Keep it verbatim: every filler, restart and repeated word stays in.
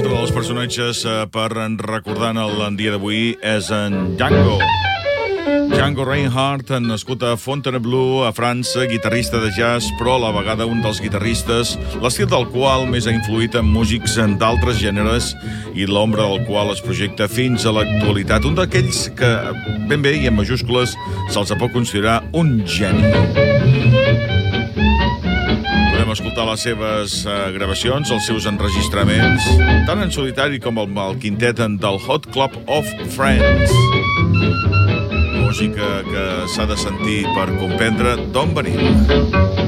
altre dels personatges eh, per recordar en el dia d'avui és en Django. Django Reinhardt, nascut a Fontainebleau, a França, guitarrista de jazz, però a la vegada un dels guitarristes, l'estil del qual més ha influït en músics d'altres gèneres i l'ombra del qual es projecta fins a l'actualitat. Un d'aquells que, ben bé i en majúscules, se'ls pot considerar un geni. Podem escoltar les seves uh, gravacions, els seus enregistraments, tant en solitari com el, el quintet del Hot Club of Friends. Música que s'ha de sentir per comprendre d'on venim.